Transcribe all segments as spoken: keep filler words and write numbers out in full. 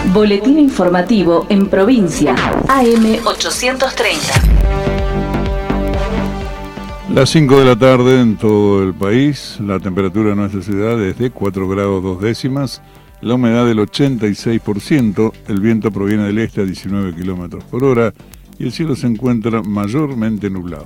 Boletín informativo en provincia, A M ochocientos treinta. Las cinco de la tarde en todo el país, la temperatura de nuestra ciudad es de cuatro grados dos décimas, la humedad del ochenta y seis por ciento, el viento proviene del este a diecinueve kilómetros por hora y el cielo se encuentra mayormente nublado.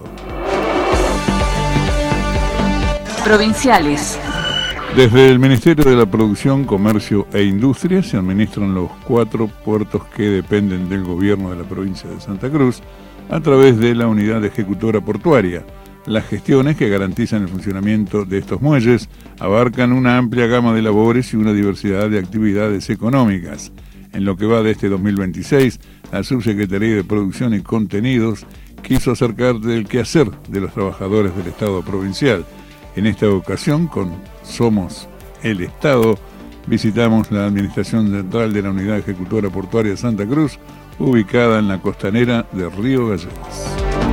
Provinciales. Desde el Ministerio de la Producción, Comercio e Industria se administran los cuatro puertos que dependen del gobierno de la provincia de Santa Cruz a través de la unidad ejecutora portuaria. Las gestiones que garantizan el funcionamiento de estos muelles abarcan una amplia gama de labores y una diversidad de actividades económicas. En lo que va de este dos mil veintiséis, la Subsecretaría de Producción y Contenidos quiso acercar del quehacer de los trabajadores del Estado provincial. En esta ocasión, con Somos el Estado, visitamos la Administración Central de la Unidad Ejecutora Portuaria de Santa Cruz, ubicada en la costanera de Río Gallegos.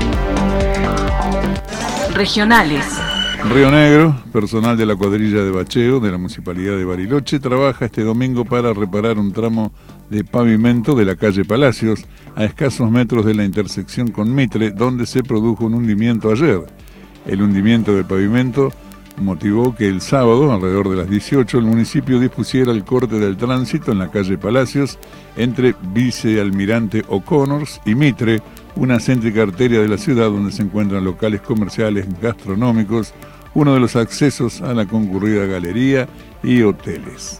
Regionales. Río Negro, personal de la cuadrilla de bacheo de la Municipalidad de Bariloche, trabaja este domingo para reparar un tramo de pavimento de la calle Palacios, a escasos metros de la intersección con Mitre, donde se produjo un hundimiento ayer. El hundimiento del pavimento motivó que el sábado, alrededor de las dieciocho, el municipio dispusiera el corte del tránsito en la calle Palacios entre Vicealmirante O'Connors y Mitre, una céntrica arteria de la ciudad donde se encuentran locales comerciales, gastronómicos, uno de los accesos a la concurrida galería y hoteles.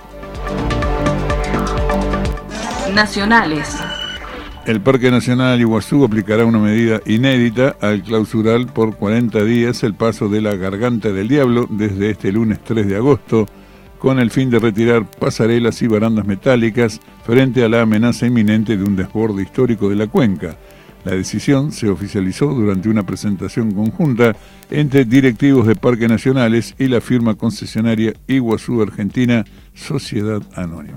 Nacionales. El Parque Nacional Iguazú aplicará una medida inédita al clausurar por cuarenta días el paso de la Garganta del Diablo desde este lunes tres de agosto, con el fin de retirar pasarelas y barandas metálicas frente a la amenaza inminente de un desborde histórico de la cuenca. La decisión se oficializó durante una presentación conjunta entre directivos de Parques Nacionales y la firma concesionaria Iguazú Argentina Sociedad Anónima.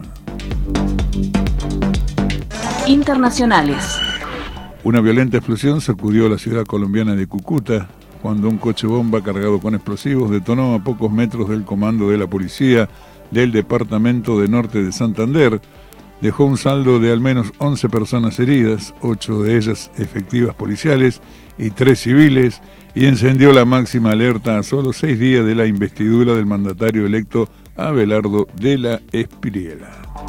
Internacionales. Una violenta explosión sacudió la ciudad colombiana de Cúcuta cuando un coche bomba cargado con explosivos detonó a pocos metros del comando de la policía del departamento de Norte de Santander. Dejó un saldo de al menos once personas heridas, ocho de ellas efectivas policiales y tres civiles, y encendió la máxima alerta a solo seis días de la investidura del mandatario electo Abelardo de la Espriella.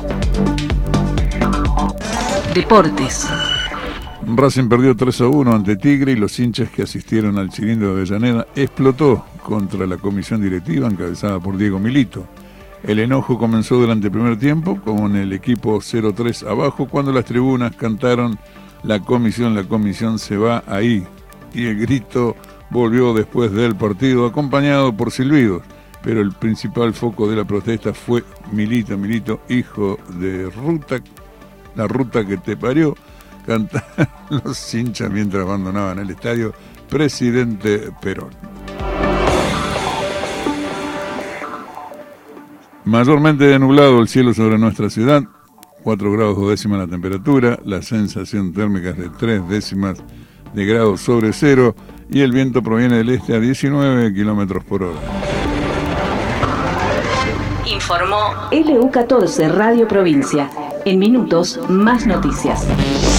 Deportes. Racing perdió tres a uno ante Tigre y los hinchas que asistieron al Cilindro de Avellaneda explotó contra la comisión directiva encabezada por Diego Milito. El enojo comenzó durante el primer tiempo con el equipo cero tres abajo cuando las tribunas cantaron "La comisión, la comisión se va ahí", y el grito volvió después del partido acompañado por silbidos, pero el principal foco de la protesta fue "Milito, Milito, hijo de ruta, la ruta que te parió", cantaron los hinchas mientras abandonaban el estadio Presidente Perón. Mayormente nublado el cielo sobre nuestra ciudad, cuatro grados dos décimas la temperatura, la sensación térmica es de tres décimas de grado sobre cero y el viento proviene del este a diecinueve kilómetros por hora. Informó L U catorce Radio Provincia. En minutos, más noticias.